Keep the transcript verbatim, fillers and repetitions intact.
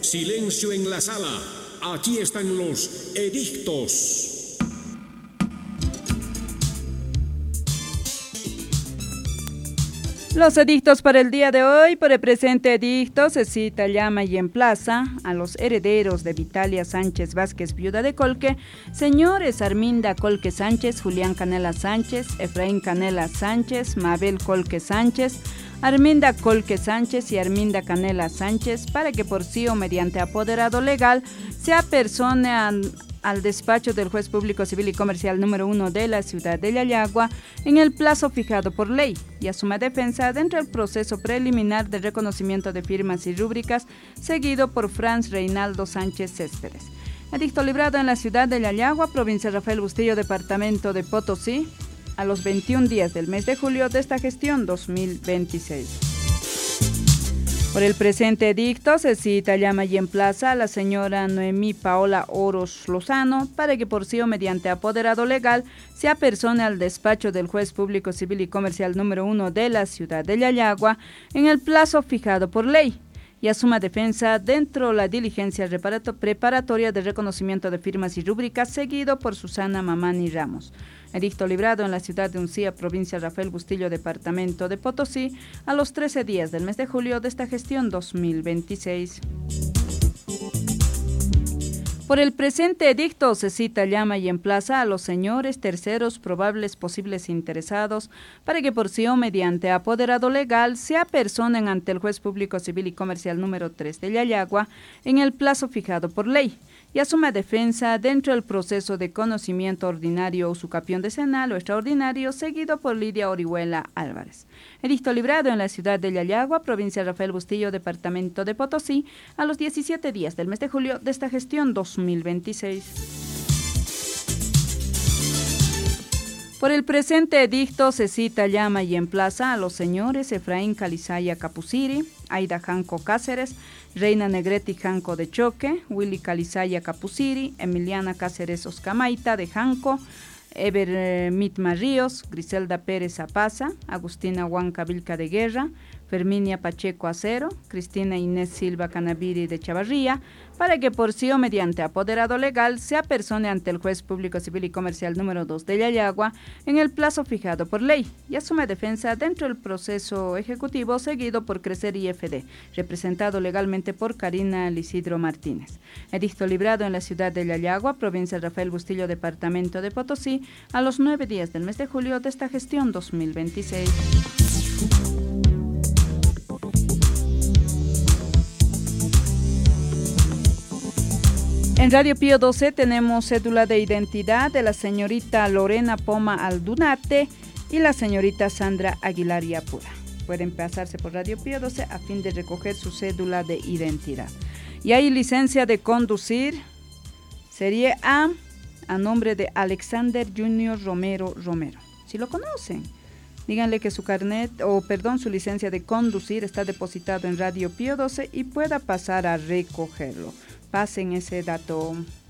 Silencio en la sala. Aquí están los edictos. Los edictos para el día de hoy. Por el presente edicto se cita, llama y emplaza a los herederos de Vitalia Sánchez Vázquez, viuda de Colque, señores Arminda Colque Sánchez, Julián Canela Sánchez, Efraín Canela Sánchez, Mabel Colque Sánchez, Arminda Colque Sánchez y Arminda Canela Sánchez, para que por sí o mediante apoderado legal se apersonen al despacho del juez público civil y comercial número uno de la ciudad de Yayagua en el plazo fijado por ley y asuma defensa dentro del proceso preliminar de reconocimiento de firmas y rúbricas seguido por Franz Reinaldo Sánchez Céspedes. Edicto librado en la ciudad de Yayagua, provincia Rafael Bustillo, departamento de Potosí, a los veintiún días del mes de julio de esta gestión dos mil veintiséis. Por el presente edicto se cita, llama y emplaza a la señora Noemí Paola Oros Lozano para que por sí o mediante apoderado legal se apersone al despacho del juez público civil y comercial número uno de la ciudad de Yayagua en el plazo fijado por ley y asuma defensa dentro de la diligencia preparatoria de reconocimiento de firmas y rúbricas seguido por Susana Mamani Ramos. Edicto librado en la ciudad de Uncía, provincia Rafael Bustillo, departamento de Potosí, a los trece días del mes de julio de esta gestión dos mil veintiséis. Por el presente edicto se cita, llama y emplaza a los señores terceros probables posibles interesados para que por sí o mediante apoderado legal se apersonen ante el juez público civil y comercial número tres de Yayagua en el plazo fijado por ley y asuma defensa dentro del proceso de conocimiento ordinario o usucapión decenal o extraordinario seguido por Lidia Orihuela Álvarez. Edicto librado en la ciudad de Yayagua, provincia Rafael Bustillo, departamento de Potosí, a los diecisiete días del mes de julio de esta gestión dos mil veintiséis. Por el presente edicto se cita, llama y emplaza a los señores Efraín Calizaya Capuciri, Aida Janco Cáceres, Reina Negrete Janco de Choque, Willy Calizaya Capuciri, Emiliana Cáceres Oscamaita de Janco, Eber Mitma Ríos, Griselda Pérez Zapaza, Agustina Huanca Vilca de Guerra, Ferminia Pacheco Acero, Cristina Inés Silva Canaviri de Chavarría, para que por sí o mediante apoderado legal se apersone ante el juez público civil y comercial número dos de Yayagua en el plazo fijado por ley y asume defensa dentro del proceso ejecutivo seguido por Crecer I F D, representado legalmente por Karina Lisidro Martínez. Edicto librado en la ciudad de Yayagua, provincia Rafael Bustillo, departamento de Potosí, a los nueve días del mes de julio de esta gestión dos mil veintiséis. En Radio Pío doce tenemos cédula de identidad de la señorita Lorena Poma Aldunate y la señorita Sandra Aguilar Yapura. Pueden pasarse por Radio Pío doce a fin de recoger su cédula de identidad. Y hay licencia de conducir, serie A, a nombre de Alexander Junior Romero Romero. Si lo conocen, díganle que su carnet, o perdón, su licencia de conducir está depositado en Radio Pío doce y pueda pasar a recogerlo. Pasen ese dato.